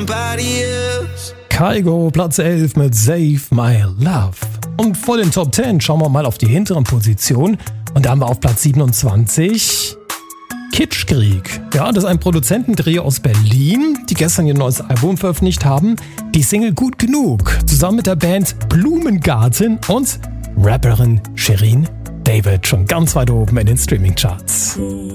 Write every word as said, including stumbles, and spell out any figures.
somebody else. Kygo, Platz elf mit Save My Love. Und vor den Top zehn schauen wir mal auf die hinteren Positionen. Und da haben wir auf Platz siebenundzwanzig Kitschkrieg. Ja, das ist ein Produzententrio aus Berlin, die gestern ihr neues Album veröffentlicht haben. Die Single Gut Genug, zusammen mit der Band Blumengarten und Rapperin Shirin David, schon ganz weit oben in den Streaming-Charts.